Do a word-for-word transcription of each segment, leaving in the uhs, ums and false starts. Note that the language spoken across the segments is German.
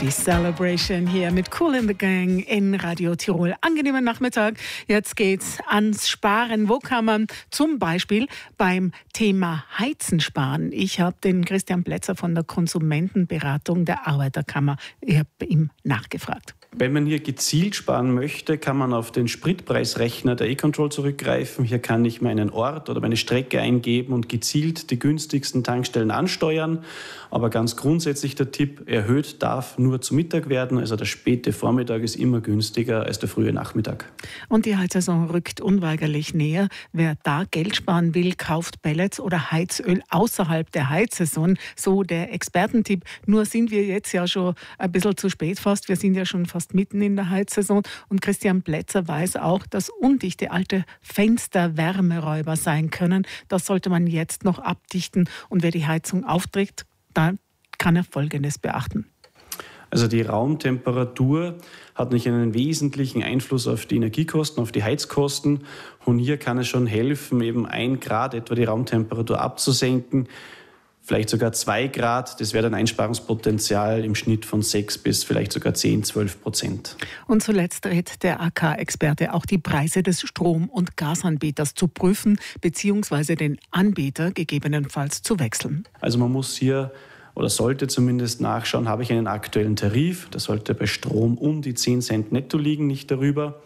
die Celebration hier mit Kool in the Gang in Radio Tirol. Angenehmen Nachmittag. Jetzt geht's ans Sparen. Wo kann man zum Beispiel beim Thema Heizen sparen? Ich habe den Christian Plätzer von der Konsumentenberatung der Arbeiterkammer, ich habe ihm nachgefragt. Wenn man hier gezielt sparen möchte, kann man auf den Spritpreisrechner der E-Control zurückgreifen. Hier kann ich meinen Ort oder meine Strecke eingeben und gezielt die günstigsten Tankstellen ansteuern. Aber ganz grundsätzlich der Tipp, erhöht darf nur zu Mittag werden. Also der späte Vormittag ist immer günstiger als der frühe Nachmittag. Und die Heizsaison rückt unweigerlich näher. Wer da Geld sparen will, kauft Pellets oder Heizöl außerhalb der Heizsaison. So der Expertentipp. Nur sind wir jetzt ja schon ein bisschen zu spät fast. Wir sind ja schon fast mitten in der Heizsaison. Und Christian Plätzer weiß auch, dass undichte alte Fenster Wärmeräuber sein können. Das sollte man jetzt noch abdichten. Und wer die Heizung aufträgt, da kann er Folgendes beachten. Also die Raumtemperatur hat nicht einen wesentlichen Einfluss auf die Energiekosten, auf die Heizkosten. Und hier kann es schon helfen, eben ein Grad etwa die Raumtemperatur abzusenken. Vielleicht sogar zwei Grad, das wäre dann Einsparungspotenzial im Schnitt von sechs bis vielleicht sogar zehn, zwölf Prozent. Und zuletzt rät der A K-Experte auch, die Preise des Strom- und Gasanbieters zu prüfen bzw. den Anbieter gegebenenfalls zu wechseln. Also man muss hier oder sollte zumindest nachschauen, habe ich einen aktuellen Tarif. Das sollte bei Strom um die zehn Cent netto liegen, nicht darüber.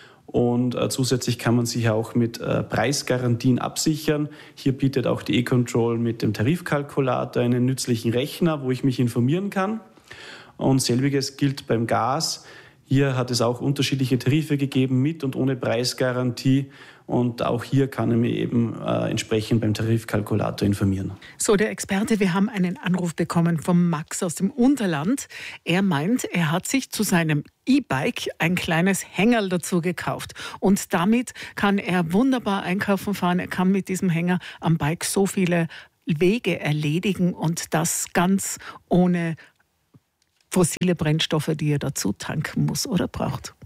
Und äh, zusätzlich kann man sich auch mit äh, Preisgarantien absichern. Hier bietet auch die E-Control mit dem Tarifkalkulator einen nützlichen Rechner, wo ich mich informieren kann. Und selbiges gilt beim Gas. Hier hat es auch unterschiedliche Tarife gegeben, mit und ohne Preisgarantie. Und auch hier kann ich mich eben äh, entsprechend beim Tarifkalkulator informieren. So, der Experte, wir haben einen Anruf bekommen vom Max aus dem Unterland. Er meint, er hat sich zu seinem E-Bike ein kleines Hängerl dazu gekauft. Und damit kann er wunderbar einkaufen fahren. Er kann mit diesem Hänger am Bike so viele Wege erledigen und das ganz ohne fossile Brennstoffe, die er dazu tanken muss oder braucht.